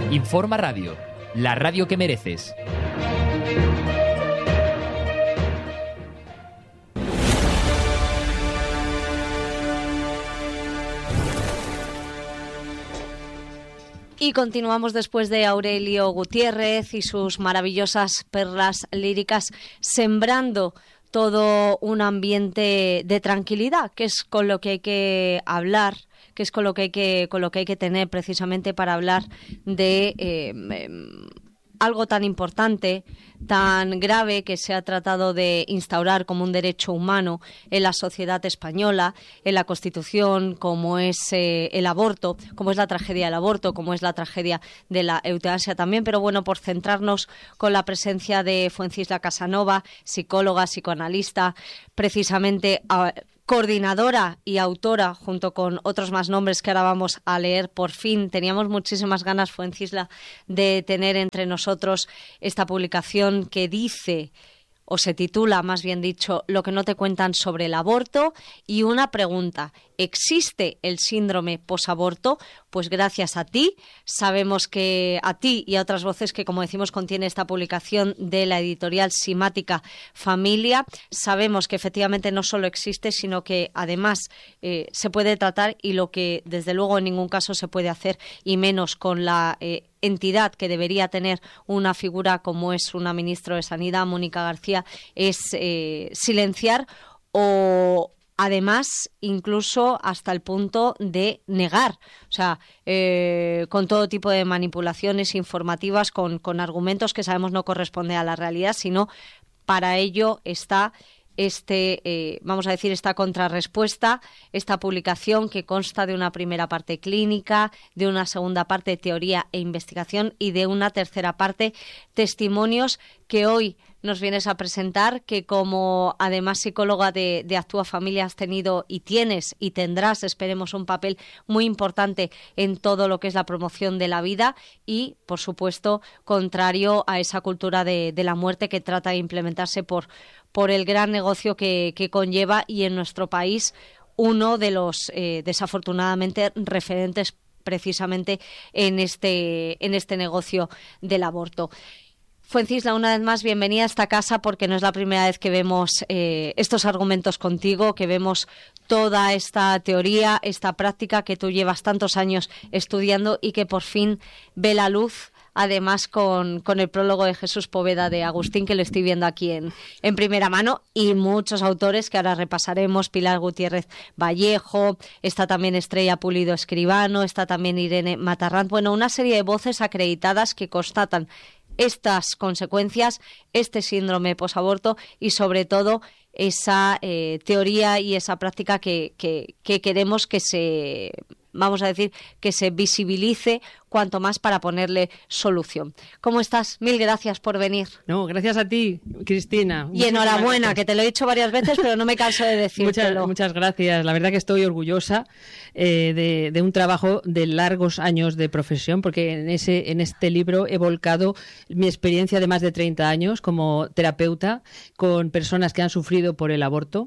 Informa Radio, la radio que mereces. Y continuamos después de Aurelio Gutiérrez y sus maravillosas perlas líricas, sembrando todo un ambiente de tranquilidad, que es con lo que hay que hablar, que es con lo que hay que tener precisamente para hablar de algo tan importante, tan grave, que se ha tratado de instaurar como un derecho humano en la sociedad española, en la Constitución, como es el aborto, como es la tragedia del aborto, como es la tragedia de la eutanasia también. Pero bueno, por centrarnos con la presencia de Fuencisla Casanova, psicóloga, psicoanalista, precisamente coordinadora y autora, junto con otros más nombres que ahora vamos a leer. Por fin teníamos muchísimas ganas, Fuencisla, de tener entre nosotros esta publicación que dice, o se titula, más bien dicho, Lo que no te cuentan sobre el aborto, y una pregunta: ¿existe el síndrome posaborto? Pues gracias a ti, sabemos que a ti y a otras voces que, como decimos, contiene esta publicación de la editorial Simática Familia, sabemos que efectivamente no solo existe, sino que además se puede tratar, y lo que desde luego en ningún caso se puede hacer, y menos con la entidad que debería tener una figura como es una ministra de Sanidad, Mónica García, es silenciar o además incluso hasta el punto de negar, o sea, con todo tipo de manipulaciones informativas, con argumentos que sabemos no corresponden a la realidad, sino para ello está vamos a decir, esta contrarrespuesta, esta publicación que consta de una primera parte clínica, de una segunda parte teoría e investigación y de una tercera parte testimonios que hoy nos vienes a presentar, que como además psicóloga de Actúa Familia has tenido y tienes y tendrás, esperemos, un papel muy importante en todo lo que es la promoción de la vida y, por supuesto, contrario a esa cultura de la muerte que trata de implementarse por el gran negocio que conlleva, y en nuestro país uno de los desafortunadamente referentes precisamente en este negocio del aborto. Fuencisla, una vez más, bienvenida a esta casa, porque no es la primera vez que vemos estos argumentos contigo, que vemos toda esta teoría, esta práctica que tú llevas tantos años estudiando y que por fin ve la luz, además con el prólogo de Jesús Poveda de Agustín, que lo estoy viendo aquí en primera mano, y muchos autores que ahora repasaremos: Pilar Gutiérrez Vallejo, está también Estrella Pulido Escribano, está también Irene Matarrant, bueno, una serie de voces acreditadas que constatan estas consecuencias, este síndrome posaborto y sobre todo esa teoría y esa práctica que queremos que se, vamos a decir, que se visibilice cuanto más para ponerle solución. ¿Cómo estás? Mil gracias por venir. No, gracias a ti, Cristina. Y enhorabuena, que te lo he dicho varias veces, pero no me canso de decírtelo. Muchas gracias. La verdad que estoy orgullosa de un trabajo de largos años de profesión, porque en este libro he volcado mi experiencia de más de 30 años como terapeuta con personas que han sufrido por el aborto.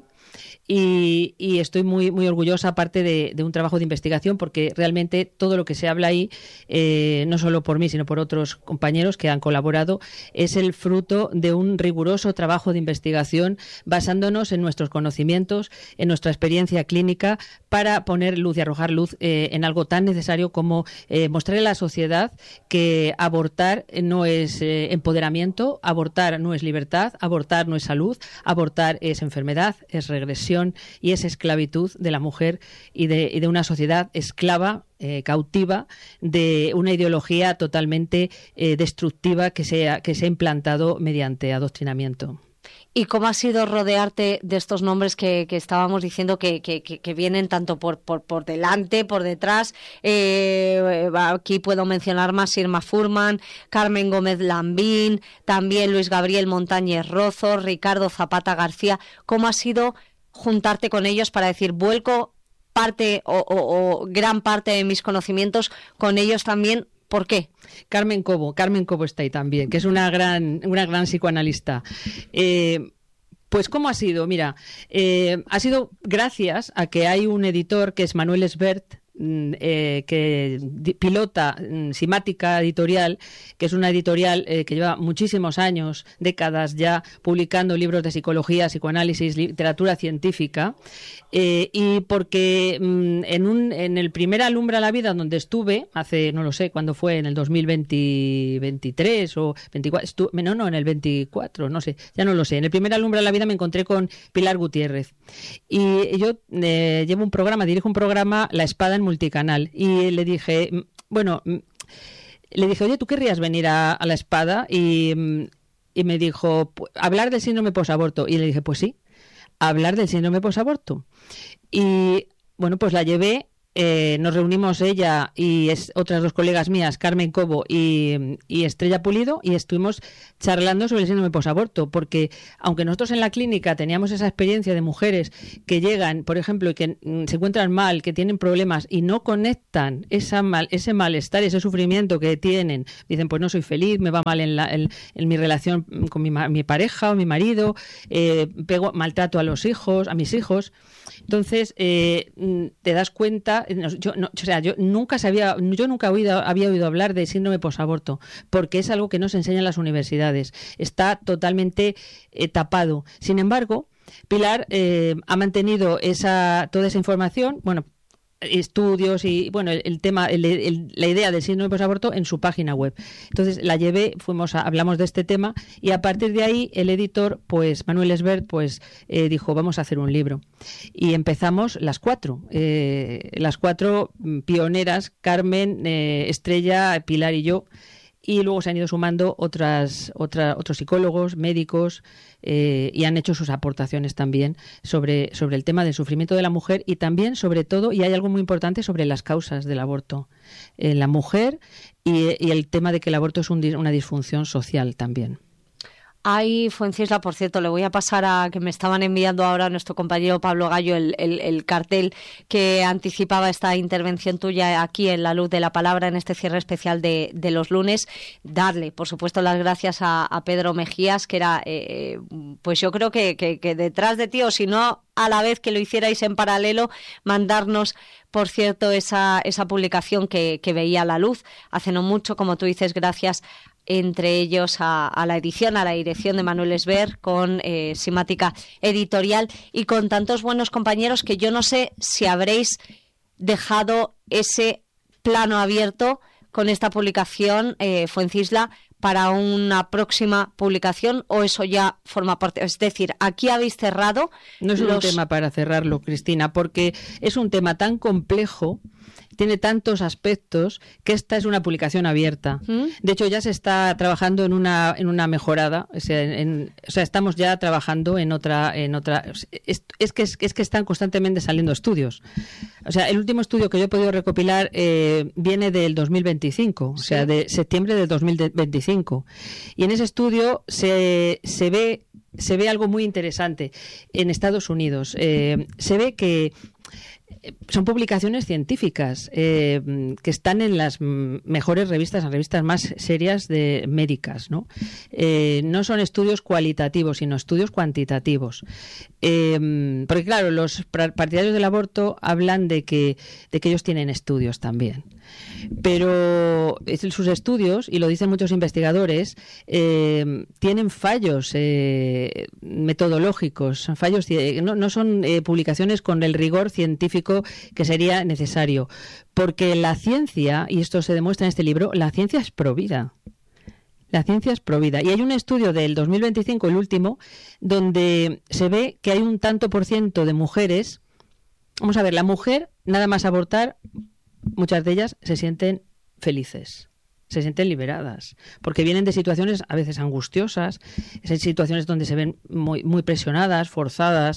Y estoy muy, muy orgullosa, aparte de un trabajo de investigación, porque realmente todo lo que se habla ahí, no solo por mí, sino por otros compañeros que han colaborado, es el fruto de un riguroso trabajo de investigación basándonos en nuestros conocimientos, en nuestra experiencia clínica, para poner luz y arrojar luz en algo tan necesario como mostrarle a la sociedad que abortar no es empoderamiento, abortar no es libertad, abortar no es salud, abortar es enfermedad, es regresión y es esclavitud de la mujer y de una sociedad esclava, cautiva, de una ideología totalmente destructiva que se ha implantado mediante adoctrinamiento. ¿Y cómo ha sido rodearte de estos nombres que estábamos diciendo que vienen tanto por delante, por detrás? Aquí puedo mencionar más: Irma Furman, Carmen Gómez Lambín, también Luis Gabriel Montañez Rozo, Ricardo Zapata García. ¿Cómo ha sido juntarte con ellos para decir, vuelco parte o gran parte de mis conocimientos con ellos también? ¿Por qué? Carmen Cobo está ahí también, que es una gran psicoanalista. Pues ¿cómo ha sido? Mira, ha sido gracias a que hay un editor que es Manuel Esbert, que pilota Simática Editorial, que es una editorial que lleva muchísimos años, décadas ya, publicando libros de psicología, psicoanálisis, literatura científica, y porque en el primer Alumbra la Vida donde estuve, hace, no lo sé, cuándo fue, en el 2023 o 24, no, en el 24, no sé, ya no lo sé. En el primer Alumbra la Vida me encontré con Pilar Gutiérrez y yo dirijo un programa, La Espada en Multicanal, y le dije, oye, ¿tú querrías venir a La Espada? Y me dijo, hablar del síndrome posaborto. Y le dije, pues sí, hablar del síndrome posaborto. Y bueno, pues la llevé. Nos reunimos ella y otras dos colegas mías, Carmen Cobo y Estrella Pulido, y estuvimos charlando sobre el síndrome posaborto, porque aunque nosotros en la clínica teníamos esa experiencia de mujeres que llegan, por ejemplo, y que se encuentran mal, que tienen problemas y no conectan ese malestar, ese sufrimiento que tienen, dicen, pues no soy feliz, me va mal en mi relación con mi pareja o mi marido, maltrato a mis hijos. Entonces te das cuenta, yo nunca había oído hablar de síndrome posaborto, porque es algo que no se enseña en las universidades, está totalmente tapado. Sin embargo, Pilar ha mantenido toda esa información, estudios y el tema, la idea del síndrome posaborto en su página web. Entonces la llevé, hablamos de este tema, y a partir de ahí el editor, pues Manuel Esbert, dijo, vamos a hacer un libro. Y empezamos las cuatro pioneras, Carmen, Estrella, Pilar y yo. Y luego se han ido sumando otros psicólogos, médicos, y han hecho sus aportaciones también sobre el tema del sufrimiento de la mujer, y también, sobre todo, y hay algo muy importante sobre las causas del aborto en la mujer, y el tema de que el aborto es una disfunción social también. Ay, Fuencisla, por cierto, le voy a pasar a que me estaban enviando ahora a nuestro compañero Pablo Gallo el cartel que anticipaba esta intervención tuya aquí en La Luz de la Palabra, en este cierre especial de los lunes. Darle, por supuesto, las gracias a Pedro Mejías, que era, pues yo creo que detrás de ti, o si no, a la vez que lo hicierais en paralelo, mandarnos, por cierto, esa publicación que veía la luz hace no mucho, como tú dices, gracias entre ellos a la edición, a la dirección de Manuel Esbert, con Simática Editorial y con tantos buenos compañeros que yo no sé si habréis dejado ese plano abierto con esta publicación, Fuencisla, para una próxima publicación, o eso ya forma parte. Es decir, aquí habéis cerrado. No es un tema para cerrarlo, Cristina, porque es un tema tan complejo, tiene tantos aspectos, que esta es una publicación abierta. De hecho, ya se está trabajando en una mejorada. O sea, estamos ya trabajando en otra. Es que están constantemente saliendo estudios. O sea, el último estudio que yo he podido recopilar viene del 2025, o sea, de septiembre del 2025. Y en ese estudio se ve algo muy interesante en Estados Unidos. Se ve que son publicaciones científicas que están en las mejores revistas, en revistas más serias de médicas, ¿no? No son estudios cualitativos, sino estudios cuantitativos. Porque claro, los partidarios del aborto hablan de que ellos tienen estudios también. Pero sus estudios, y lo dicen muchos investigadores, tienen fallos metodológicos, fallos, no son publicaciones con el rigor científico que sería necesario, porque la ciencia, y esto se demuestra en este libro, la ciencia es provida. La ciencia es provida. Y hay un estudio del 2025, el último, donde se ve que hay un tanto por ciento de mujeres. Vamos a ver, la mujer, nada más abortar, muchas de ellas se sienten felices, se sienten liberadas, porque vienen de situaciones a veces angustiosas, situaciones donde se ven muy, muy presionadas, forzadas.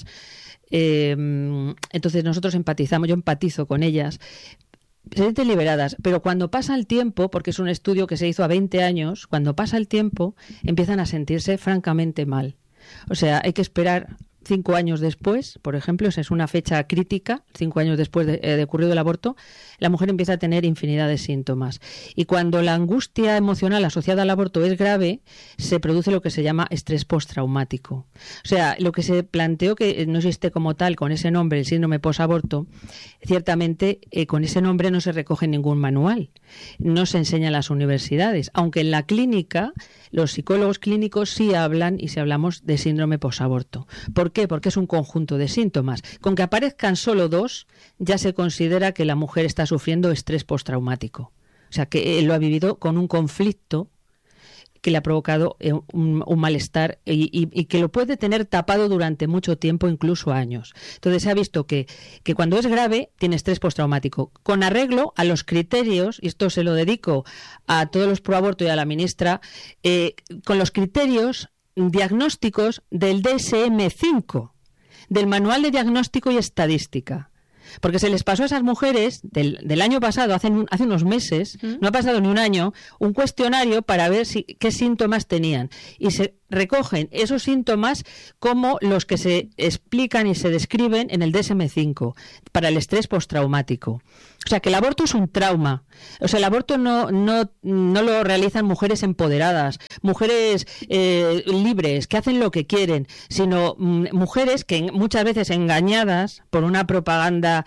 Entonces nosotros yo empatizo con ellas. Se sienten liberadas, pero cuando pasa el tiempo, porque es un estudio que se hizo a 20 años, cuando pasa el tiempo empiezan a sentirse francamente mal. O sea, hay que esperar 5 años después, por ejemplo, esa es una fecha crítica, 5 años después de ocurrido el aborto, la mujer empieza a tener infinidad de síntomas. Y cuando la angustia emocional asociada al aborto es grave, se produce lo que se llama estrés postraumático. O sea, lo que se planteó, que no existe como tal con ese nombre, el síndrome posaborto, ciertamente con ese nombre no se recoge en ningún manual, no se enseña en las universidades, aunque en la clínica los psicólogos clínicos sí hablan, y si hablamos de síndrome posaborto. ¿Por qué? Porque es un conjunto de síntomas. Con que aparezcan solo 2, ya se considera que la mujer está sufriendo estrés postraumático. O sea, que lo ha vivido con un conflicto que le ha provocado un malestar y que lo puede tener tapado durante mucho tiempo, incluso años. Entonces se ha visto que cuando es grave tiene estrés postraumático, con arreglo a los criterios, y esto se lo dedico a todos los pro aborto y a la ministra, con los criterios diagnósticos del DSM-5, del Manual de Diagnóstico y Estadística. Porque se les pasó a esas mujeres del año pasado, hace unos meses, no ha pasado ni un año, un cuestionario para ver qué síntomas tenían. Y se recogen esos síntomas como los que se explican y se describen en el DSM-5 para el estrés postraumático. O sea, que el aborto es un trauma. O sea, el aborto no lo realizan mujeres empoderadas, mujeres libres, que hacen lo que quieren, sino mujeres que muchas veces engañadas por una propaganda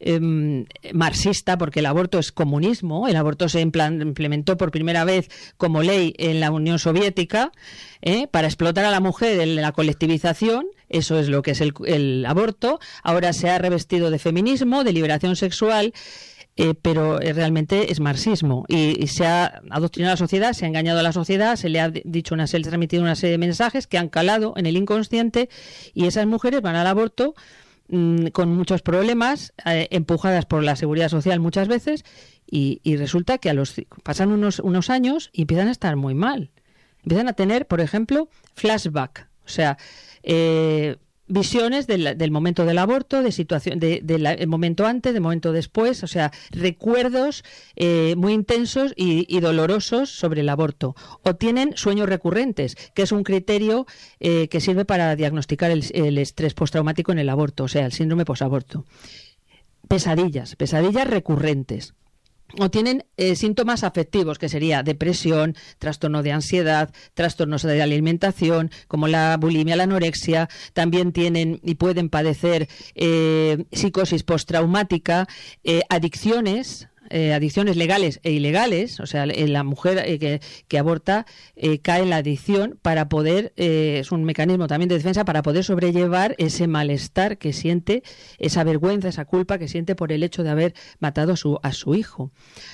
marxista, porque el aborto es comunismo, el aborto se implementó por primera vez como ley en la Unión Soviética, para explotar a la mujer en la colectivización. Eso es lo que es el aborto. Ahora se ha revestido de feminismo, de liberación sexual, pero realmente es marxismo y se ha adoctrinado a la sociedad, se ha engañado a la sociedad, se le ha transmitido una serie de mensajes que han calado en el inconsciente, y esas mujeres van al aborto con muchos problemas, empujadas por la seguridad social muchas veces, y resulta que pasan unos años y empiezan a estar muy mal. Empiezan a tener, por ejemplo, flashback, o sea, visiones del momento del aborto, de situación, del momento antes, del momento después, o sea, recuerdos muy intensos y dolorosos sobre el aborto. O tienen sueños recurrentes, que es un criterio que sirve para diagnosticar el estrés postraumático en el aborto, o sea, el síndrome posaborto. Pesadillas recurrentes. O tienen síntomas afectivos, que sería depresión, trastorno de ansiedad, trastornos de alimentación, como la bulimia, la anorexia. También tienen y pueden padecer psicosis postraumática, adicciones legales e ilegales. O sea, la mujer que aborta cae en la adicción para poder, es un mecanismo también de defensa para poder sobrellevar ese malestar que siente, esa vergüenza, esa culpa que siente por el hecho de haber matado a su hijo.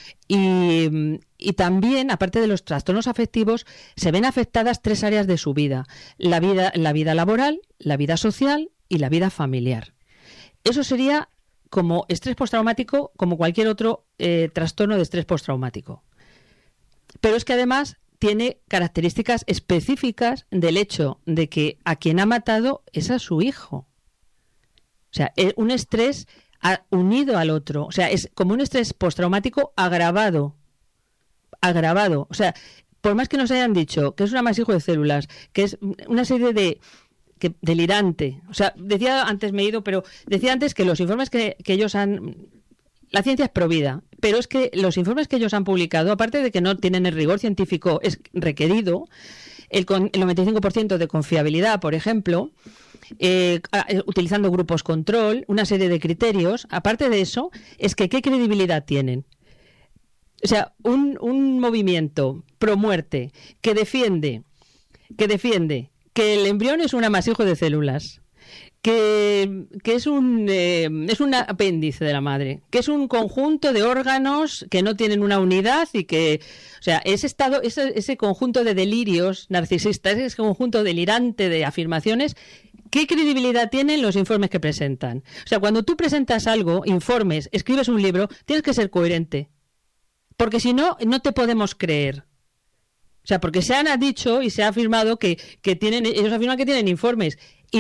Y también, aparte de los trastornos afectivos, se ven afectadas 3 áreas de su vida: la vida laboral, la vida social y la vida familiar. Eso sería como estrés postraumático, como cualquier otro trastorno de estrés postraumático. Pero es que además tiene características específicas del hecho de que a quien ha matado es a su hijo. O sea, es un estrés unido al otro. O sea, es como un estrés postraumático agravado. O sea, por más que nos hayan dicho que es un amasijo de células, que es una serie de... delirante. O sea, decía antes que los informes que ellos han... La ciencia es provida, pero es que los informes que ellos han publicado, aparte de que no tienen el rigor científico es requerido, el 95% de confiabilidad, por ejemplo, utilizando grupos control, una serie de criterios, aparte de eso, es que ¿qué credibilidad tienen? O sea, un movimiento pro muerte que defiende que el embrión es un amasijo de células, que es un apéndice de la madre, que es un conjunto de órganos que no tienen una unidad y que, o sea, ese conjunto de delirios narcisistas, ese conjunto delirante de afirmaciones, ¿qué credibilidad tienen los informes que presentan? O sea, cuando tú presentas algo, informes, escribes un libro, tienes que ser coherente, porque si no, no te podemos creer. O sea, porque se han dicho y se ha afirmado que ellos afirman que tienen informes,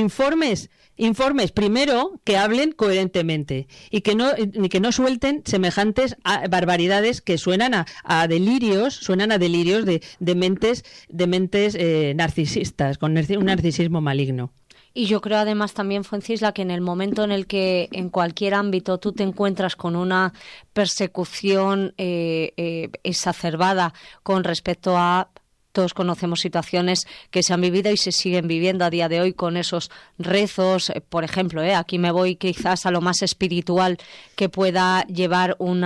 primero, que hablen coherentemente y que no suelten semejantes barbaridades que suenan a delirios de mentes narcisistas, con un narcisismo maligno. Y yo creo además también, Fuencisla, que en el momento en el que en cualquier ámbito tú te encuentras con una persecución exacerbada con respecto a... Todos conocemos situaciones que se han vivido y se siguen viviendo a día de hoy con esos rezos. Por ejemplo, aquí me voy quizás a lo más espiritual que pueda llevar un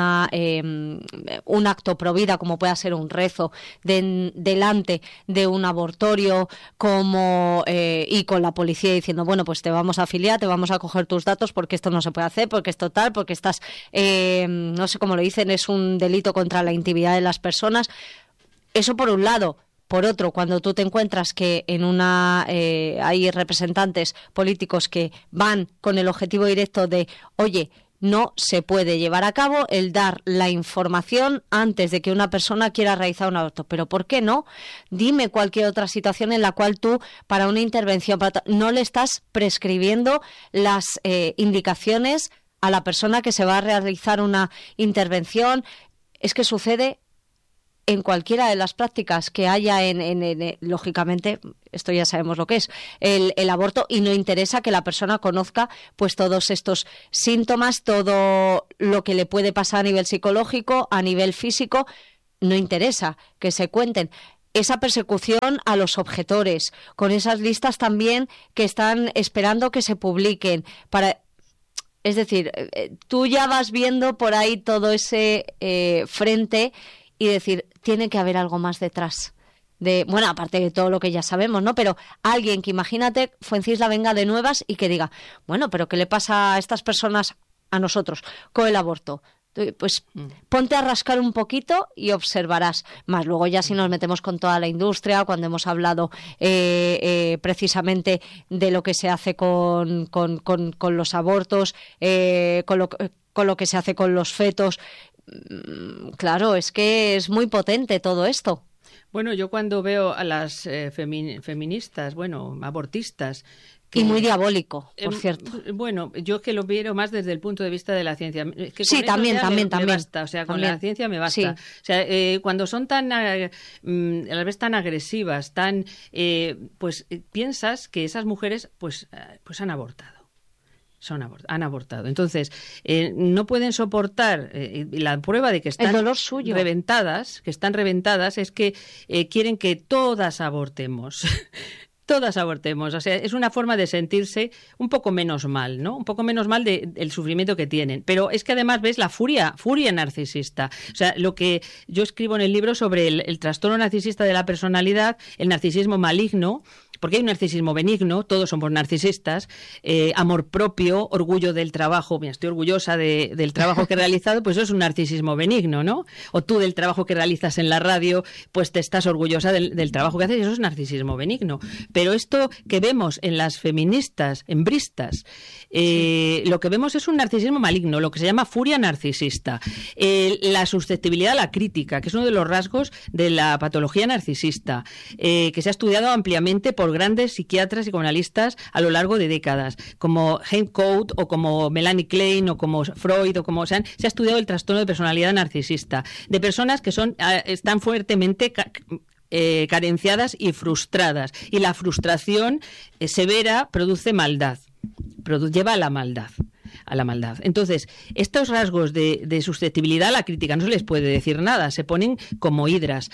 acto pro vida, como pueda ser un rezo delante de un abortorio, y con la policía diciendo, bueno, pues te vamos a afiliar, te vamos a coger tus datos porque esto no se puede hacer, porque esto tal, porque estás, no sé cómo lo dicen, es un delito contra la intimidad de las personas. Eso por un lado. Por otro, cuando tú te encuentras que hay representantes políticos que van con el objetivo directo de, oye, no se puede llevar a cabo el dar la información antes de que una persona quiera realizar un aborto. ¿Pero por qué no? Dime cualquier otra situación en la cual tú, para una intervención, no le estás prescribiendo las indicaciones a la persona que se va a realizar una intervención. Es que sucede en cualquiera de las prácticas que haya lógicamente, esto ya sabemos lo que es, el aborto, y no interesa que la persona conozca pues todos estos síntomas, todo lo que le puede pasar a nivel psicológico, a nivel físico, no interesa que se cuenten. Esa persecución a los objetores, con esas listas también que están esperando que se publiquen para... Es decir, tú ya vas viendo por ahí todo ese frente y decir, tiene que haber algo más detrás. Bueno, aparte de todo lo que ya sabemos, ¿no? Pero alguien que, imagínate, Fuencisla venga de nuevas y que diga, bueno, pero ¿qué le pasa a estas personas, a nosotros, con el aborto? Pues ponte a rascar un poquito y observarás. Más luego ya si nos metemos con toda la industria, cuando hemos hablado precisamente de lo que se hace con los abortos, con lo que se hace con los fetos. Claro, es que es muy potente todo esto. Bueno, yo cuando veo a las feministas, abortistas... Y muy diabólico, por cierto. Bueno, yo es que lo veo más desde el punto de vista de la ciencia. Es que sí, también. Me basta, o sea, con la ciencia me basta. Sí. O sea, cuando son tan, a la vez tan agresivas, pues piensas que esas mujeres pues han abortado. Han abortado. Entonces, no pueden soportar la prueba de que están el dolor suyo. que están reventadas, es que quieren que todas abortemos. Todas abortemos. O sea, es una forma de sentirse un poco menos mal, ¿no? Un poco menos mal del sufrimiento que tienen. Pero es que además ves la furia narcisista. O sea, lo que yo escribo en el libro sobre el trastorno narcisista de la personalidad, el narcisismo maligno, porque hay un narcisismo benigno, todos somos narcisistas, amor propio, orgullo del trabajo, mira, estoy orgullosa del trabajo que he realizado, pues eso es un narcisismo benigno, ¿no? O tú del trabajo que realizas en la radio, pues te estás orgullosa del trabajo que haces, y eso es narcisismo benigno. Pero esto que vemos en las feministas, en bristas, lo que vemos es un narcisismo maligno, lo que se llama furia narcisista, la susceptibilidad a la crítica, que es uno de los rasgos de la patología narcisista, que se ha estudiado ampliamente por grandes psiquiatras y psicoanalistas a lo largo de décadas, como James Coate o como Melanie Klein o como Freud o como se ha estudiado el trastorno de personalidad narcisista de personas que están fuertemente carenciadas y frustradas, y la frustración severa produce maldad, lleva a la maldad. Entonces, estos rasgos de susceptibilidad a la crítica no se les puede decir nada, se ponen como hidras,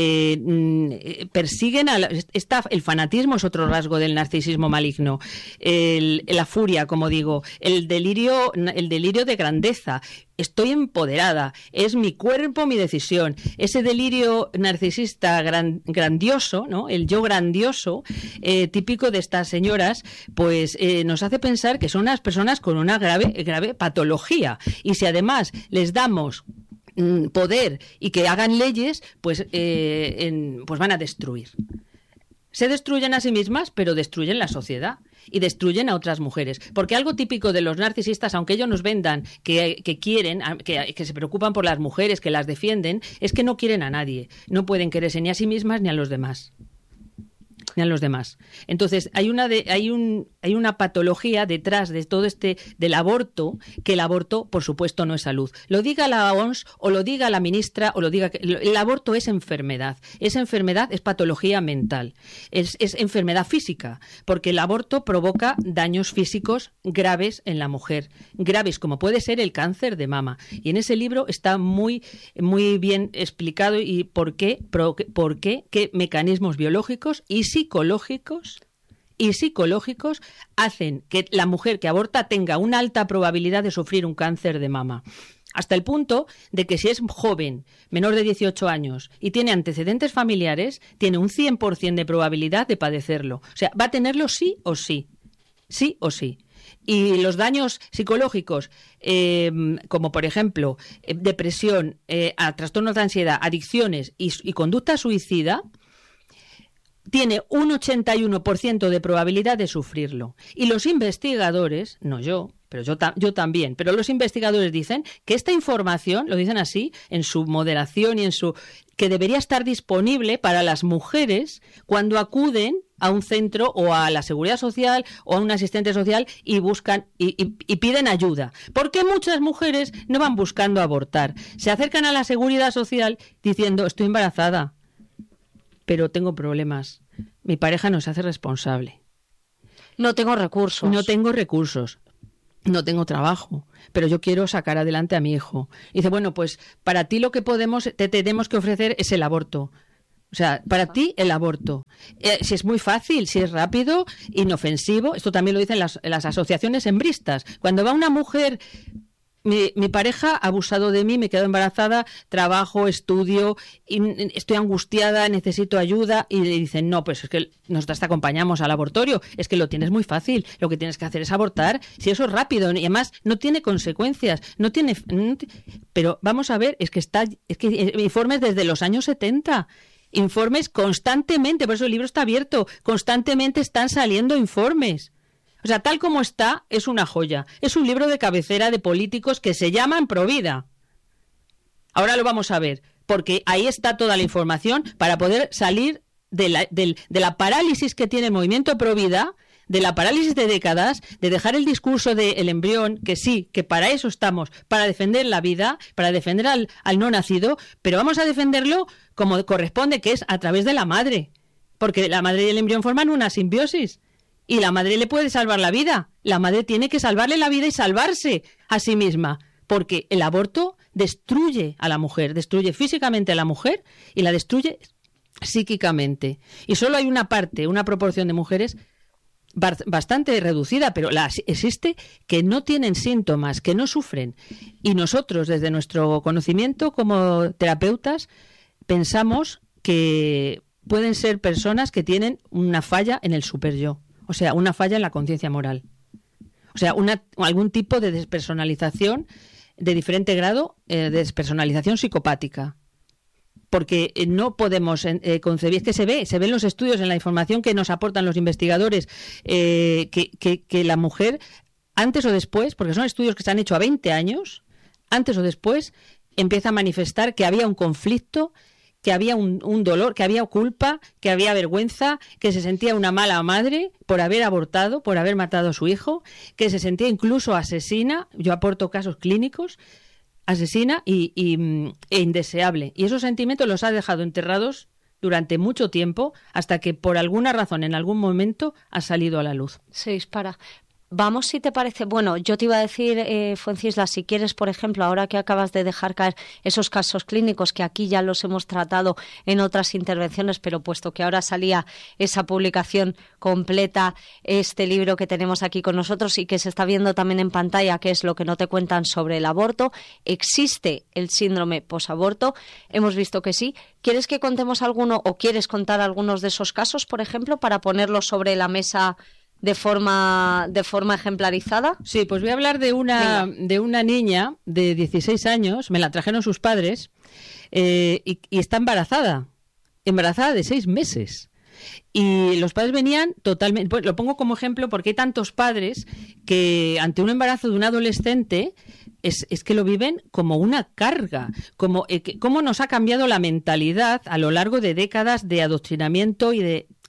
persiguen el fanatismo es otro rasgo del narcisismo maligno, la furia, como digo, el delirio de grandeza. Estoy empoderada, es mi cuerpo, mi decisión. Ese delirio narcisista grandioso, ¿no? El yo grandioso, típico de estas señoras, pues nos hace pensar que son unas personas con una grave patología. Y si además les damos poder y que hagan leyes, pues van a destruir. Se destruyen a sí mismas, pero destruyen la sociedad y destruyen a otras mujeres. Porque algo típico de los narcisistas, aunque ellos nos vendan que quieren, que se preocupan por las mujeres, que las defienden, es que no quieren a nadie. No pueden quererse ni a sí mismas ni a los demás. ni a los demás. Entonces, hay una patología detrás de todo del aborto, que el aborto, por supuesto, no es salud. Lo diga la OMS o lo diga la ministra o lo diga... El aborto es enfermedad. Esa enfermedad es patología mental. Es enfermedad física, porque el aborto provoca daños físicos graves en la mujer. Graves, como puede ser el cáncer de mama. Y en ese libro está muy, muy bien explicado y por qué, qué mecanismos biológicos y psicológicos hacen que la mujer que aborta tenga una alta probabilidad de sufrir un cáncer de mama. Hasta el punto de que si es joven, menor de 18 años, y tiene antecedentes familiares, tiene un 100% de probabilidad de padecerlo. O sea, va a tenerlo sí o sí. Sí o sí. Y los daños psicológicos, como por ejemplo depresión, trastornos de ansiedad, adicciones y conducta suicida, tiene un 81% de probabilidad de sufrirlo. Y los investigadores, no yo, pero yo también, pero los investigadores dicen que esta información, lo dicen así, en su moderación y que debería estar disponible para las mujeres cuando acuden a un centro o a la seguridad social o a un asistente social y buscan y piden ayuda. ¿Por qué muchas mujeres no van buscando abortar? Se acercan a la seguridad social diciendo, estoy embarazada, pero tengo problemas. Mi pareja no se hace responsable. No tengo recursos. No tengo trabajo, pero yo quiero sacar adelante a mi hijo. Y dice, bueno, pues para ti lo que te tenemos que ofrecer es el aborto. O sea, para ti el aborto. Si es muy fácil, si es rápido, inofensivo, esto también lo dicen las asociaciones hembristas. Cuando va una mujer... Mi pareja ha abusado de mí, me quedo embarazada, trabajo, estudio, estoy angustiada, necesito ayuda, y le dicen, no, pues es que nosotras te acompañamos al abortorio, es que lo tienes muy fácil, lo que tienes que hacer es abortar, si eso es rápido, y además no tiene consecuencias, pero vamos a ver, es que informes desde los años 70, informes constantemente, por eso el libro está abierto, constantemente están saliendo informes. O sea, tal como está, es una joya. Es un libro de cabecera de políticos que se llaman Provida. Ahora lo vamos a ver, porque ahí está toda la información para poder salir de la parálisis que tiene el movimiento Provida, de la parálisis de décadas, de dejar el discurso del embrión, que sí, que para eso estamos, para defender la vida, para defender al no nacido, pero vamos a defenderlo como corresponde, que es a través de la madre, porque la madre y el embrión forman una simbiosis. Y la madre le puede salvar la vida. La madre tiene que salvarle la vida y salvarse a sí misma. Porque el aborto destruye a la mujer, destruye físicamente a la mujer y la destruye psíquicamente. Y solo hay una proporción de mujeres bastante reducida, pero existe, que no tienen síntomas, que no sufren. Y nosotros, desde nuestro conocimiento como terapeutas, pensamos que pueden ser personas que tienen una falla en el superyo. O sea, una falla en la conciencia moral. O sea, algún tipo de despersonalización de diferente grado, de despersonalización psicopática. Porque no podemos concebir, es que se ve en los estudios, en la información que nos aportan los investigadores, que la mujer, antes o después, porque son estudios que se han hecho a 20 años, antes o después, empieza a manifestar que había un conflicto, que había un dolor, que había culpa, que había vergüenza, que se sentía una mala madre por haber abortado, por haber matado a su hijo, que se sentía incluso asesina, yo aporto casos clínicos, asesina e indeseable. Y esos sentimientos los ha dejado enterrados durante mucho tiempo hasta que por alguna razón, en algún momento, ha salido a la luz. Se dispara. Vamos, si te parece. Bueno, yo te iba a decir, Fuencisla, si quieres, por ejemplo, ahora que acabas de dejar caer esos casos clínicos que aquí ya los hemos tratado en otras intervenciones, pero puesto que ahora salía esa publicación completa, este libro que tenemos aquí con nosotros y que se está viendo también en pantalla, que es lo que no te cuentan sobre el aborto, existe el síndrome posaborto. Hemos visto que sí. ¿Quieres que contemos alguno o quieres contar algunos de esos casos, por ejemplo, para ponerlos sobre la mesa de forma ejemplarizada? Sí, pues voy a hablar de una niña de 16 años, me la trajeron sus padres, y está embarazada de 6 meses. Y los padres venían totalmente, pues lo pongo como ejemplo porque hay tantos padres que ante un embarazo de un adolescente es que lo viven como una carga, como cómo nos ha cambiado la mentalidad a lo largo de décadas de adoctrinamiento y de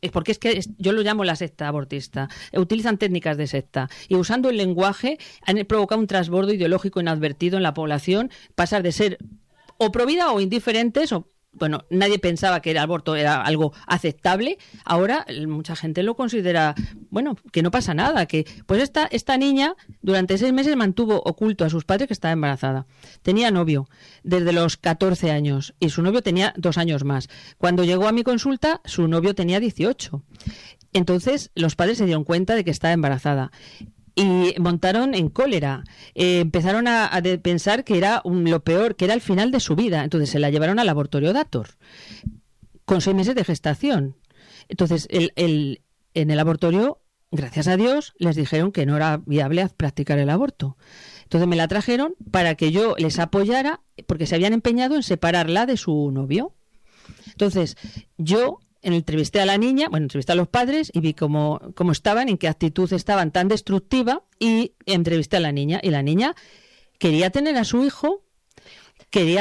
porque es que yo lo llamo la secta abortista, utilizan técnicas de secta y usando el lenguaje han provocado un transbordo ideológico inadvertido en la población, pasar de ser o pro vida o indiferentes o bueno, nadie pensaba que el aborto era algo aceptable. Ahora mucha gente lo considera, bueno, que no pasa nada. Que pues esta niña durante 6 meses mantuvo oculto a sus padres que estaba embarazada. Tenía novio desde los 14 años y su novio tenía 2 años más. Cuando llegó a mi consulta, su novio tenía 18. Entonces los padres se dieron cuenta de que estaba embarazada. Y montaron en cólera, empezaron a pensar que era lo peor, que era el final de su vida. Entonces se la llevaron al laboratorio Dator, con 6 meses de gestación. Entonces en el laboratorio, gracias a Dios, les dijeron que no era viable practicar el aborto. Entonces me la trajeron para que yo les apoyara, porque se habían empeñado en separarla de su novio. Entonces yo entrevisté a la niña, entrevisté a los padres y vi cómo estaban, en qué actitud estaban tan destructiva y entrevisté a la niña. Y la niña quería tener a su hijo, quería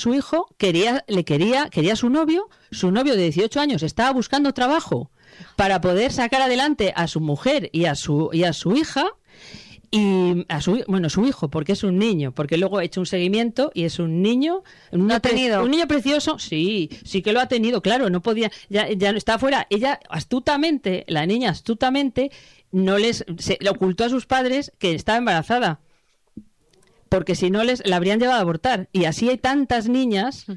a su novio de 18 años, estaba buscando trabajo para poder sacar adelante a su mujer y a su hija. Y a su hijo, porque es un niño, porque luego he hecho un seguimiento y es un niño, un niño precioso, sí que lo ha tenido, claro, no podía, ya está fuera. Ella la niña astutamente se le ocultó a sus padres que estaba embarazada, porque si no la habrían llevado a abortar. Y así hay tantas niñas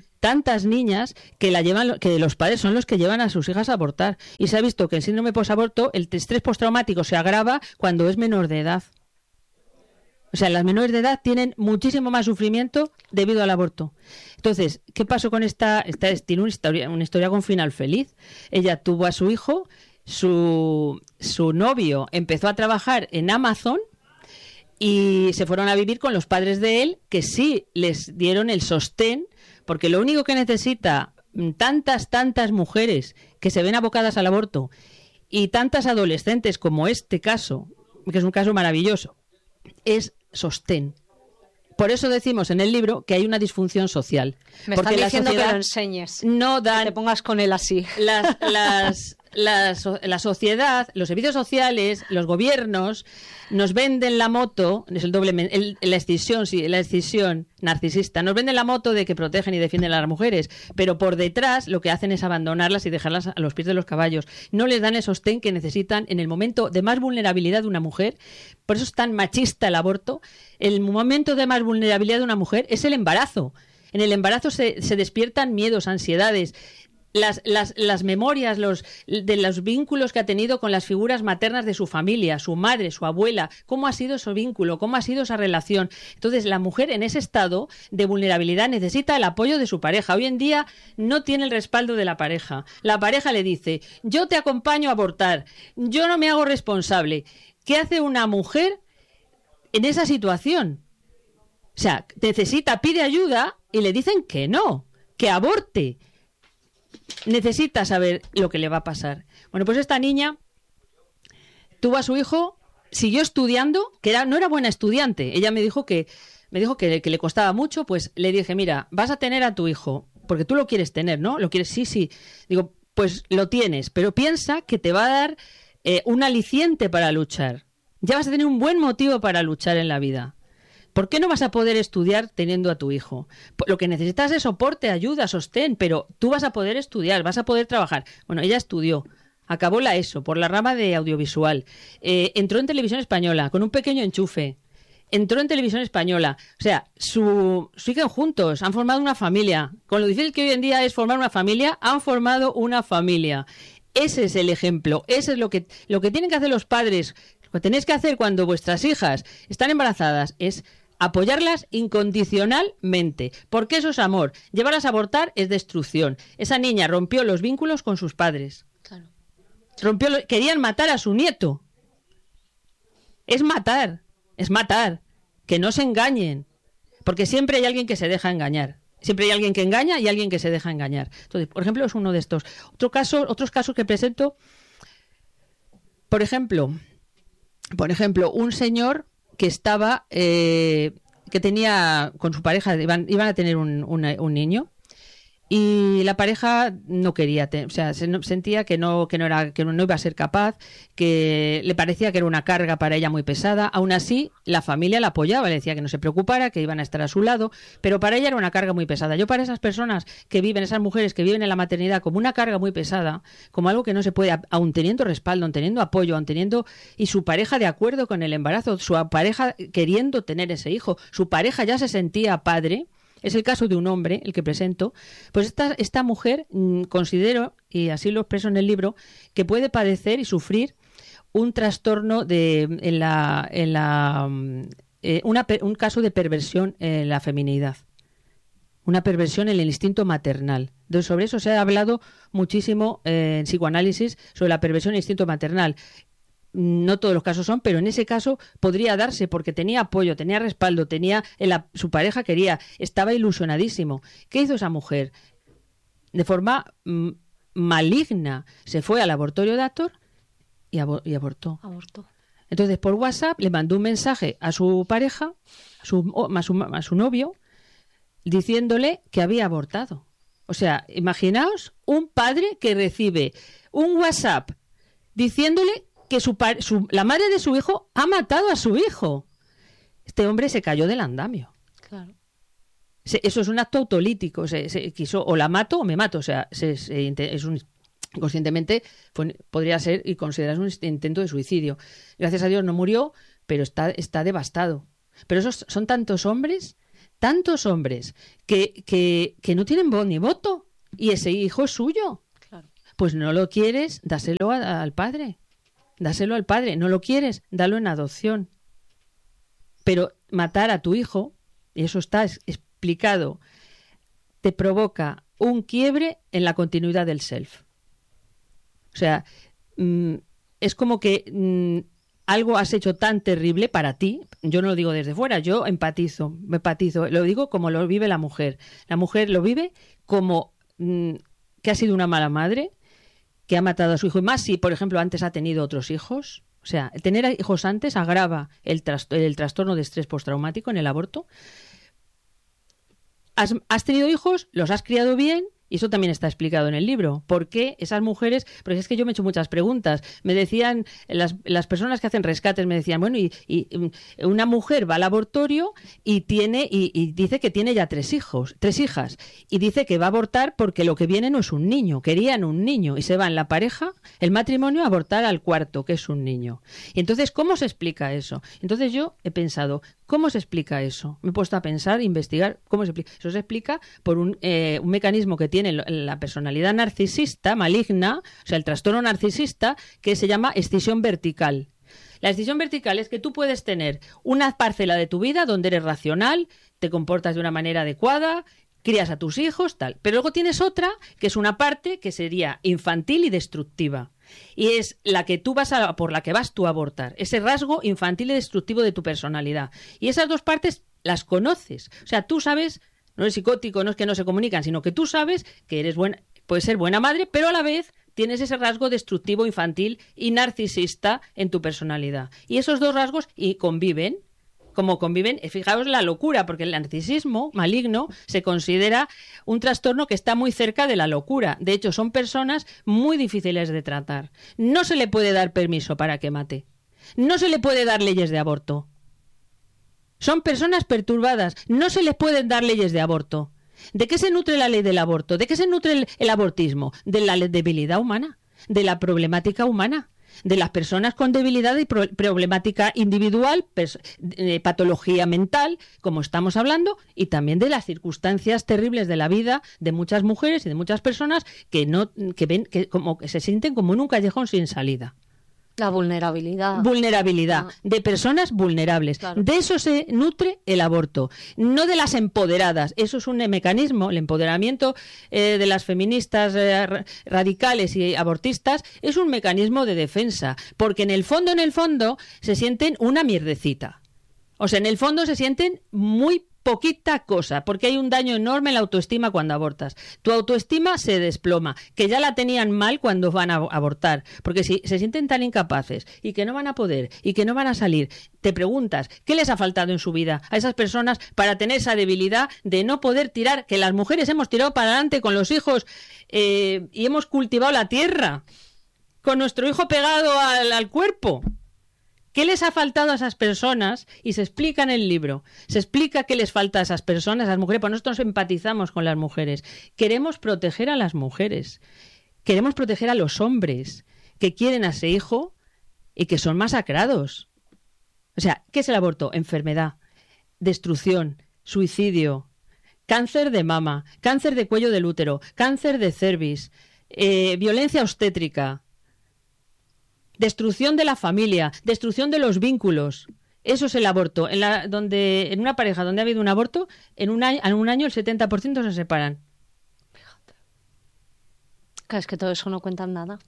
que los padres son los que llevan a sus hijas a abortar. Y se ha visto que el síndrome posaborto, el estrés postraumático se agrava cuando es menor de edad. O sea, las menores de edad tienen muchísimo más sufrimiento debido al aborto. Entonces, ¿qué pasó con esta tiene una historia con final feliz? Ella tuvo a su hijo, su novio empezó a trabajar en Amazon y se fueron a vivir con los padres de él, que sí les dieron el sostén, porque lo único que necesita tantas mujeres que se ven abocadas al aborto y tantas adolescentes como este caso, que es un caso maravilloso, es sostén. Por eso decimos en el libro que hay una disfunción social. Me porque están diciendo que lo enseñes. No dan, que te pongas con él así. La sociedad, los servicios sociales, los gobiernos nos venden la moto, es la escisión narcisista, nos venden la moto de que protegen y defienden a las mujeres, pero por detrás lo que hacen es abandonarlas y dejarlas a los pies de los caballos. No les dan el sostén que necesitan en el momento de más vulnerabilidad de una mujer. Por eso es tan machista el aborto. El momento de más vulnerabilidad de una mujer es el embarazo. En el embarazo se despiertan miedos, ansiedades. Las memorias de los vínculos que ha tenido con las figuras maternas de su familia, su madre, su abuela, cómo ha sido ese vínculo, cómo ha sido esa relación. Entonces, la mujer en ese estado de vulnerabilidad necesita el apoyo de su pareja. Hoy en día no tiene el respaldo de la pareja. La pareja le dice, yo te acompaño a abortar, yo no me hago responsable. ¿Qué hace una mujer en esa situación? O sea, pide ayuda y le dicen que no, que aborte. Necesita saber lo que le va a pasar. Bueno, pues esta niña tuvo a su hijo, siguió estudiando, no era buena estudiante. Ella me dijo que le costaba mucho, pues le dije, mira, vas a tener a tu hijo, porque tú lo quieres tener, ¿no? ¿Lo quieres? Sí. Digo, pues lo tienes, pero piensa que te va a dar un aliciente para luchar. Ya vas a tener un buen motivo para luchar en la vida. ¿Por qué no vas a poder estudiar teniendo a tu hijo? Lo que necesitas es soporte, ayuda, sostén, pero tú vas a poder estudiar, vas a poder trabajar. Bueno, ella estudió, acabó la ESO por la rama de audiovisual, entró en Televisión Española con un pequeño enchufe, entró en Televisión Española. O sea, siguen juntos, han formado una familia. Con lo difícil que hoy en día es formar una familia, han formado una familia. Ese es el ejemplo, ese es lo que tienen que hacer los padres. Lo que tenéis que hacer cuando vuestras hijas están embarazadas es apoyarlas incondicionalmente, porque eso es amor. Llevarlas a abortar es destrucción. Esa niña rompió los vínculos con sus padres. Claro. Querían matar a su nieto. Es matar. Que no se engañen, porque siempre hay alguien que se deja engañar. Siempre hay alguien que engaña y alguien que se deja engañar. Entonces, por ejemplo, es uno de estos. Otros casos que presento, por ejemplo, un señor que estaba, que tenía con su pareja, iban a tener un niño, y la pareja no quería, o sea, sentía que no iba a ser capaz, que le parecía que era una carga para ella muy pesada. Aún así, la familia la apoyaba, le decía que no se preocupara, que iban a estar a su lado, pero para ella era una carga muy pesada. Yo, para esas personas que viven, esas mujeres que viven en la maternidad como una carga muy pesada, como algo que no se puede, aun teniendo respaldo, aun teniendo apoyo, aun teniendo, y su pareja de acuerdo con el embarazo, su pareja queriendo tener ese hijo, su pareja ya se sentía padre. Es el caso de un hombre, el que presento. Pues esta mujer, considero, y así lo expreso en el libro, que puede padecer y sufrir un trastorno un caso de perversión en la feminidad. Una perversión en el instinto maternal. Entonces, sobre eso se ha hablado muchísimo en psicoanálisis, sobre la perversión en el instinto maternal. No todos los casos son, pero en ese caso podría darse porque tenía apoyo, tenía respaldo, su pareja quería, estaba ilusionadísimo. ¿Qué hizo esa mujer? De forma maligna se fue al laboratorio de Ator y abortó. Entonces, por WhatsApp le mandó un mensaje a su pareja, a su novio, diciéndole que había abortado. O sea, imaginaos un padre que recibe un WhatsApp diciéndole que la madre de su hijo ha matado a su hijo. Este hombre se cayó del andamio. Claro. Eso es un acto autolítico. Se quiso, o la mato o me mato. O sea, inconscientemente podría ser y considerarse un intento de suicidio. Gracias a Dios no murió, pero está devastado. Pero esos son tantos hombres que no tienen voz ni voto. Y ese hijo es suyo. Claro. Pues no lo quieres, dáselo al padre. Dáselo al padre. No lo quieres, dalo en adopción. Pero matar a tu hijo, y eso está explicado, te provoca un quiebre en la continuidad del self. O sea, es como que algo has hecho tan terrible para ti. Yo no lo digo desde fuera, yo me empatizo, lo digo como lo vive la mujer. La mujer lo vive como que ha sido una mala madre, que ha matado a su hijo, y más si, por ejemplo, antes ha tenido otros hijos. O sea, tener hijos antes agrava el trastorno de estrés postraumático en el aborto. Has tenido hijos, los has criado bien, y eso también está explicado en el libro. ¿Por qué esas mujeres? Porque es que yo me he hecho muchas preguntas. Me decían, las personas que hacen rescates me decían, bueno, y una mujer va al abortorio y dice que tiene ya 3 hijas. Y dice que va a abortar porque lo que viene no es un niño. Querían un niño. Y se va en la pareja, el matrimonio, a abortar al cuarto, que es un niño. Y entonces, ¿cómo se explica eso? Entonces yo he pensado, ¿cómo se explica eso? Me he puesto a pensar, investigar, ¿cómo se explica? Eso se explica por un mecanismo que tiene la personalidad narcisista maligna, o sea, el trastorno narcisista, que se llama escisión vertical. La escisión vertical es que tú puedes tener una parcela de tu vida donde eres racional, te comportas de una manera adecuada, crías a tus hijos, tal. Pero luego tienes otra, que es una parte que sería infantil y destructiva. Y es la que por la que vas tú a abortar. Ese rasgo infantil y destructivo de tu personalidad. Y esas dos partes las conoces. O sea, tú sabes. No es psicótico, no es que no se comunican, sino que tú sabes que eres puedes ser buena madre, pero a la vez tienes ese rasgo destructivo, infantil y narcisista en tu personalidad. Y esos dos rasgos conviven. Como conviven, fijaos la locura, porque el narcisismo maligno se considera un trastorno que está muy cerca de la locura. De hecho, son personas muy difíciles de tratar. No se le puede dar permiso para que mate. No se le puede dar leyes de aborto. Son personas perturbadas. No se les pueden dar leyes de aborto. ¿De qué se nutre la ley del aborto? ¿De qué se nutre el abortismo? De la debilidad humana, de la problemática humana, de las personas con debilidad y problemática individual, patología mental, como estamos hablando, y también de las circunstancias terribles de la vida de muchas mujeres y de muchas personas que se sienten como en un callejón sin salida. La vulnerabilidad. De personas vulnerables. Claro. De eso se nutre el aborto, no de las empoderadas. Eso es un mecanismo, el empoderamiento de las feministas radicales y abortistas es un mecanismo de defensa, porque en el fondo se sienten una mierdecita. O sea, en el fondo se sienten muy poquita cosa, porque hay un daño enorme en la autoestima cuando abortas. Tu autoestima se desploma, que ya la tenían mal cuando van a abortar, porque si se sienten tan incapaces y que no van a poder y que no van a salir, te preguntas, ¿qué les ha faltado en su vida a esas personas para tener esa debilidad de no poder tirar? Que las mujeres hemos tirado para adelante con los hijos y hemos cultivado la tierra con nuestro hijo pegado al cuerpo. ¿Qué les ha faltado a esas personas? Y se explica en el libro. Se explica qué les falta a esas personas, a las mujeres. Pues nosotros empatizamos con las mujeres. Queremos proteger a las mujeres. Queremos proteger a los hombres que quieren a ese hijo y que son masacrados. O sea, ¿qué es el aborto? Enfermedad, destrucción, suicidio, cáncer de mama, cáncer de cuello del útero, cáncer de cervix, violencia obstétrica, destrucción de la familia, destrucción de los vínculos. Eso es el aborto. En una pareja donde ha habido un aborto, en un año el 70% se separan. Fíjate. Claro, es que todo eso no cuentan nada.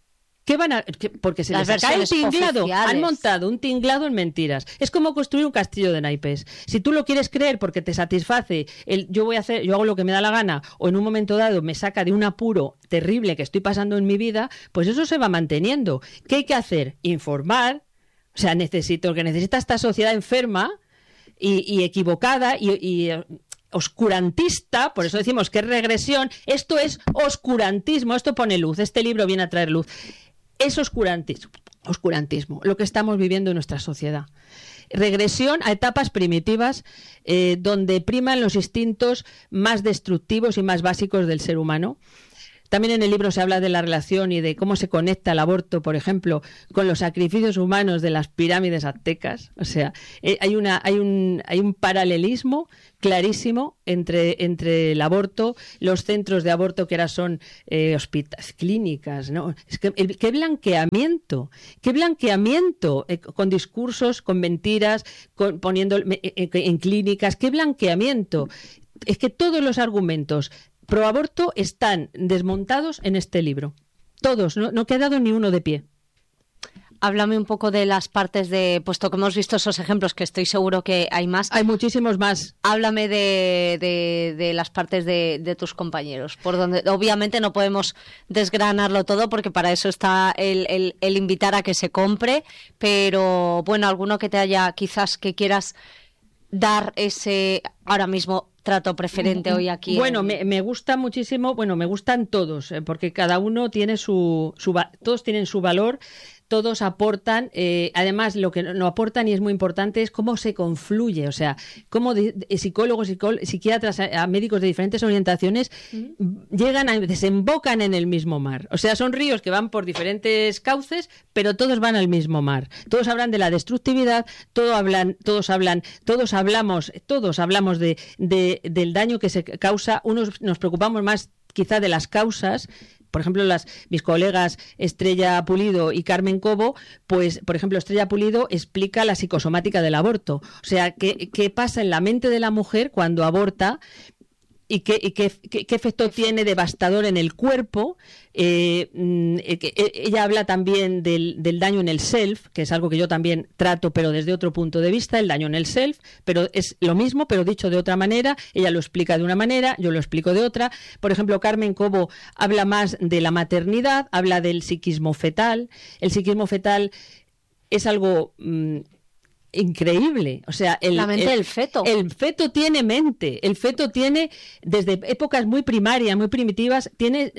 Porque se Las les cae el versiones tinglado. oficiales. Han montado un tinglado en mentiras. Es como construir un castillo de naipes. Si tú lo quieres creer porque te satisface, yo hago lo que me da la gana, o en un momento dado me saca de un apuro terrible que estoy pasando en mi vida, pues eso se va manteniendo. ¿Qué hay que hacer? Informar. O sea, lo que necesita esta sociedad enferma y equivocada y oscurantista, por eso decimos que es regresión. Esto es oscurantismo, esto pone luz, este libro viene a traer luz. Es oscurantismo, lo que estamos viviendo en nuestra sociedad. Regresión a etapas primitivas donde priman los instintos más destructivos y más básicos del ser humano. También en el libro se habla de la relación y de cómo se conecta el aborto, por ejemplo, con los sacrificios humanos de las pirámides aztecas. O sea, hay un paralelismo clarísimo entre el aborto, los centros de aborto que ahora son hospitales, clínicas, ¿no? Es que qué blanqueamiento, con discursos, con mentiras, poniendo en clínicas, qué blanqueamiento. Es que todos los argumentos pro aborto están desmontados en este libro. Todos, no ha quedado ni uno de pie. Háblame un poco de las partes puesto que hemos visto esos ejemplos, que estoy seguro que hay más. Hay muchísimos más. Háblame de las partes de tus compañeros, por donde obviamente no podemos desgranarlo todo porque para eso está el invitar a que se compre, pero bueno, alguno que te haya, quizás que quieras dar ese ahora mismo trato preferente hoy aquí. Bueno, me gusta muchísimo, me gustan todos, porque cada uno tiene todos tienen su valor. Todos aportan, además lo que no aportan y es muy importante es cómo se confluye, o sea, cómo psicólogos, psiquiatras, a médicos de diferentes orientaciones desembocan en el mismo mar. O sea, son ríos que van por diferentes cauces, pero todos van al mismo mar. Todos hablan de la destructividad, todos hablamos del daño que se causa. Unos nos preocupamos más quizá de las causas. Por ejemplo, mis colegas Estrella Pulido y Carmen Cobo, pues, por ejemplo, Estrella Pulido explica la psicosomática del aborto. O sea, qué pasa en la mente de la mujer cuando aborta y qué efecto tiene devastador en el cuerpo. Ella habla también del daño en el self, que es algo que yo también trato, pero desde otro punto de vista, el daño en el self, pero es lo mismo, pero dicho de otra manera. Ella lo explica de una manera, yo lo explico de otra. Por ejemplo, Carmen Cobo habla más de la maternidad, habla del psiquismo fetal. El psiquismo fetal es algo increíble, o sea, la mente del feto. El feto tiene mente, el feto tiene, desde épocas muy primarias, muy primitivas, tiene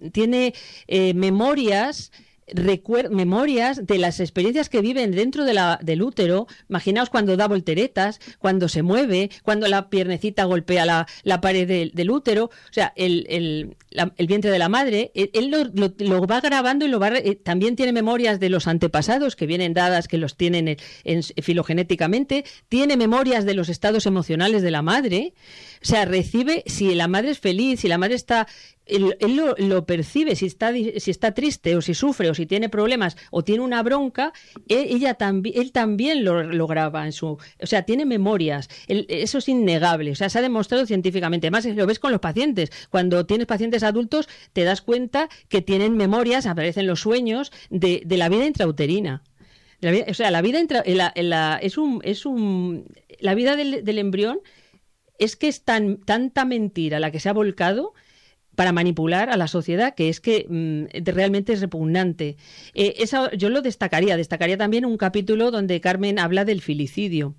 memorias de las experiencias que viven dentro del útero. Imaginaos cuando da volteretas, cuando se mueve, cuando la piernecita golpea la pared del útero. O sea, el vientre de la madre, él lo va grabando y también tiene memorias de los antepasados que vienen dadas, que los tienen filogenéticamente. Tiene memorias de los estados emocionales de la madre. O sea, recibe, si la madre es feliz, si la madre está... Él lo percibe, si está triste o si sufre o si tiene problemas o tiene una bronca, él también lo graba en su... O sea, tiene memorias. Eso es innegable. O sea, se ha demostrado científicamente. Además, lo ves con los pacientes. Cuando tienes pacientes adultos, te das cuenta que tienen memorias, aparecen los sueños de la vida intrauterina. O sea, la vida la vida del embrión es que es tanta mentira la que se ha volcado para manipular a la sociedad, que es que realmente es repugnante. Yo lo destacaría también un capítulo donde Carmen habla del filicidio,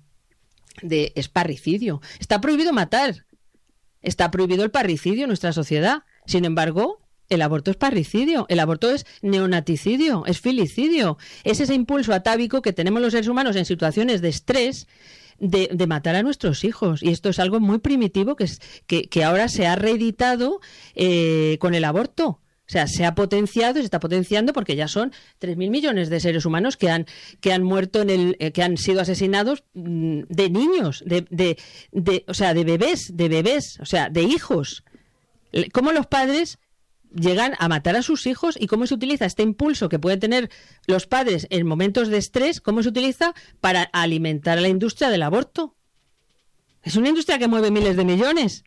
es parricidio. Está prohibido matar, está prohibido el parricidio en nuestra sociedad. Sin embargo, el aborto es parricidio, el aborto es neonaticidio, es filicidio. Es ese impulso atávico que tenemos los seres humanos en situaciones de estrés, de matar a nuestros hijos. Y esto es algo muy primitivo que ahora se ha reeditado con el aborto. O sea, se ha potenciado, se está potenciando porque ya son 3.000 millones de seres humanos que han muerto que han sido asesinados de niños, o sea, de bebés, o sea, de hijos. ¿Cómo los padres llegan a matar a sus hijos y cómo se utiliza este impulso que pueden tener los padres en momentos de estrés, cómo se utiliza para alimentar a la industria del aborto? Es una industria que mueve miles de millones.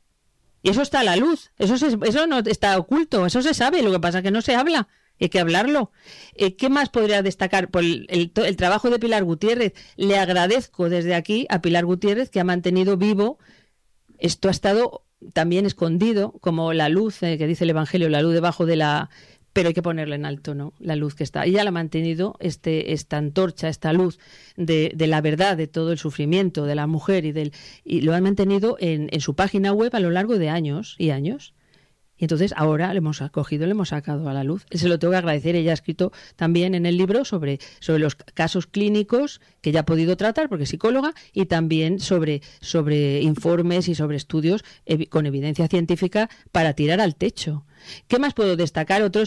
Y eso está a la luz, eso no está oculto, eso se sabe, lo que pasa es que no se habla, hay que hablarlo. ¿Qué más podría destacar? Por el trabajo de Pilar Gutiérrez. Le agradezco desde aquí a Pilar Gutiérrez que ha mantenido vivo, esto ha estado también escondido, como la luz que dice el Evangelio, la luz debajo de la... Pero hay que ponerla en alto, ¿no? La luz que está. Ella la ha mantenido, esta antorcha, esta luz de la verdad, de todo el sufrimiento de la mujer y lo han mantenido en su página web a lo largo de años y años. Y entonces ahora le hemos acogido, le hemos sacado a la luz. Se lo tengo que agradecer. Ella ha escrito también en el libro sobre los casos clínicos que ya ha podido tratar, porque es psicóloga, y también sobre informes y sobre estudios con evidencia científica para tirar al techo. ¿Qué más puedo destacar? Otros,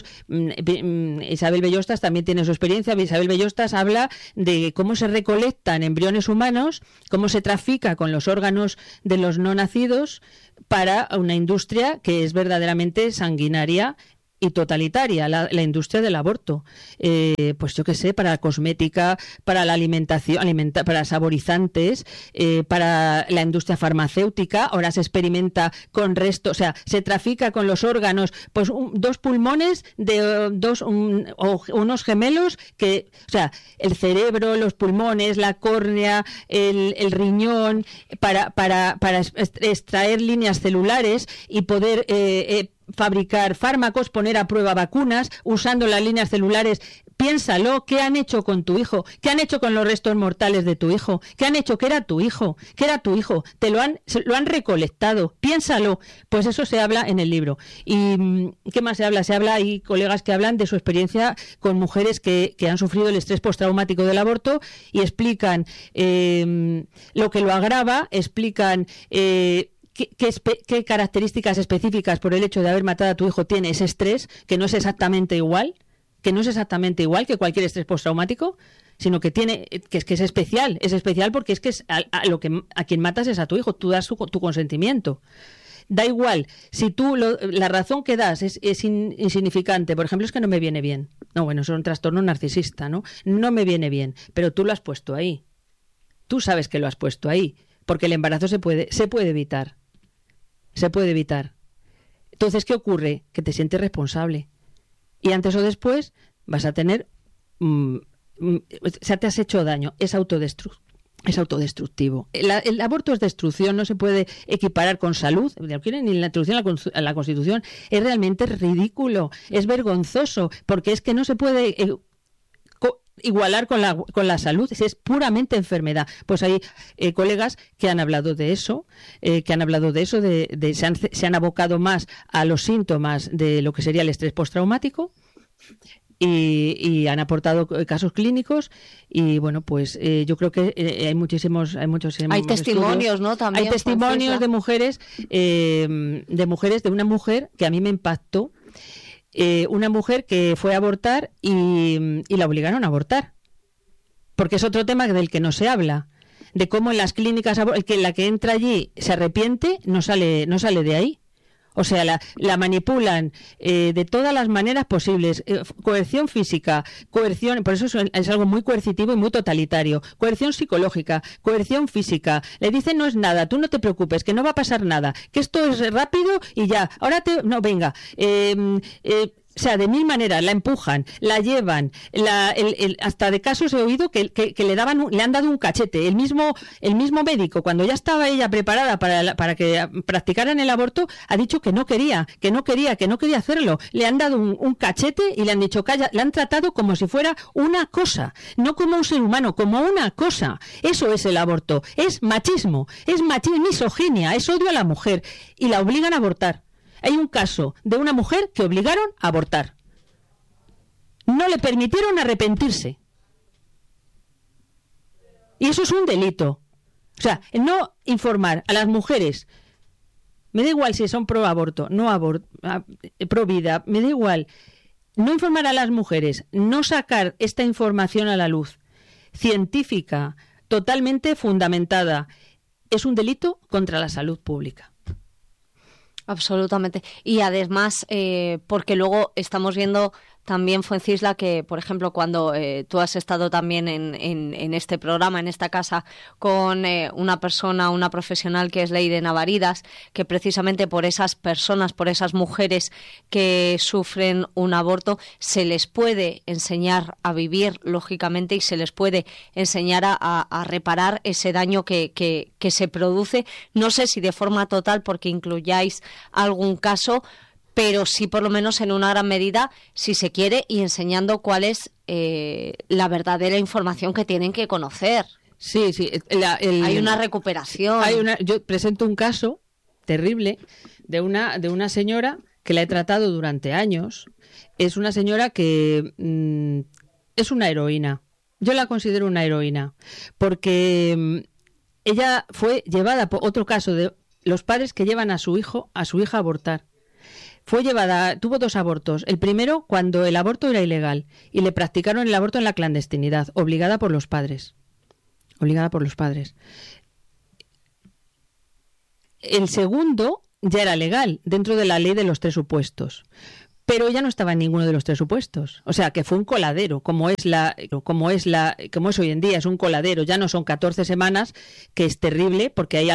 Isabel Bellostas también tiene su experiencia. Isabel Bellostas habla de cómo se recolectan embriones humanos, cómo se trafica con los órganos de los no nacidos para una industria que es verdaderamente sanguinaria y totalitaria, la industria del aborto. Pues yo qué sé, para la cosmética, para la alimentación, para saborizantes, para la industria farmacéutica. Ahora se experimenta con restos, o sea, se trafica con los órganos, pues dos pulmones de unos gemelos que, o sea, el cerebro, los pulmones, la córnea, el riñón, para extraer líneas celulares y poder fabricar fármacos, poner a prueba vacunas usando las líneas celulares. Piénsalo, ¿qué han hecho con tu hijo? ¿Qué han hecho con los restos mortales de tu hijo? ¿Qué han hecho? ¿Qué era tu hijo? ¿Qué era tu hijo? Lo han recolectado. Piénsalo. Pues eso se habla en el libro. ¿Y qué más se habla? Hay colegas que hablan de su experiencia con mujeres que han sufrido el estrés postraumático del aborto y explican lo que lo agrava, explican ¿Qué características específicas por el hecho de haber matado a tu hijo tiene ese estrés, que no es exactamente igual que cualquier estrés postraumático, sino que es especial? Es especial porque es que a quien matas es a tu hijo, tú das tu consentimiento. Da igual, si la razón que das es insignificante, por ejemplo, es que no me viene bien. No, bueno, eso es un trastorno narcisista, ¿no? No me viene bien, pero tú lo has puesto ahí. Tú sabes que lo has puesto ahí, porque el embarazo se puede evitar. Se puede evitar. Entonces, ¿qué ocurre? Que te sientes responsable. Y antes o después vas a tener... te has hecho daño. Es autodestructivo. El aborto es destrucción, no se puede equiparar con salud. No quieren ni la introducción a la Constitución. Es realmente ridículo. Es vergonzoso, porque es que no se puede... igualar con la salud, es puramente enfermedad. Pues hay colegas que han hablado de eso, se han abocado más a los síntomas de lo que sería el estrés postraumático y han aportado casos clínicos y bueno, pues yo creo que hay muchísimos hay testimonios, estudios, ¿no? También hay testimonios de mujeres, de una mujer que a mí me impactó. Una mujer que fue a abortar y la obligaron a abortar. Porque es otro tema del que no se habla. De cómo en las clínicas, la que entra allí se arrepiente, no sale de ahí. O sea, la manipulan de todas las maneras posibles. Coerción física, coerción, por eso es algo muy coercitivo y muy totalitario. Coerción psicológica, coerción física. Le dicen no es nada, tú no te preocupes, que no va a pasar nada, que esto es rápido y ya. Ahora no, venga. O sea, de mil maneras, la empujan, la llevan, hasta de casos he oído que le han dado un cachete. El mismo médico, cuando ya estaba ella preparada para que practicaran el aborto, ha dicho que no quería hacerlo. Le han dado un cachete y le han dicho, calla, le han tratado como si fuera una cosa, no como un ser humano, como una cosa. Eso es el aborto, es machismo, es misoginia, es odio a la mujer y la obligan a abortar. Hay un caso de una mujer que obligaron a abortar. No le permitieron arrepentirse. Y eso es un delito. O sea, no informar a las mujeres, me da igual si son pro aborto, pro vida, me da igual. No informar a las mujeres, no sacar esta información a la luz, científica, totalmente fundamentada, es un delito contra la salud pública. Absolutamente. Y además, porque luego estamos viendo también, Fuencisla, que, por ejemplo, cuando tú has estado también en este programa, en esta casa, con una profesional que es Leire Navaridas, que precisamente por esas personas, por esas mujeres que sufren un aborto, se les puede enseñar a vivir, lógicamente, y se les puede enseñar a reparar ese daño que se produce. No sé si de forma total, porque incluyáis algún caso, pero sí por lo menos en una gran medida, si se quiere, y enseñando cuál es la verdadera información que tienen que conocer. Sí. Hay una recuperación. Yo presento un caso terrible de una señora que la he tratado durante años. Es una señora que es una heroína. Yo la considero una heroína, porque ella fue llevada por otro caso de los padres que llevan a su hija a abortar. Tuvo 2 abortos. El primero cuando el aborto era ilegal y le practicaron el aborto en la clandestinidad, obligada por los padres. El segundo ya era legal, dentro de la ley de los 3 supuestos. Pero ella no estaba en ninguno de los 3 supuestos. O sea, que fue un coladero, como es hoy en día, es un coladero. Ya no son 14 semanas, que es terrible, porque hay